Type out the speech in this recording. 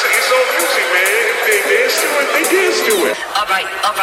It's all music, man. If they dance to it, they dance to it. All right, all right.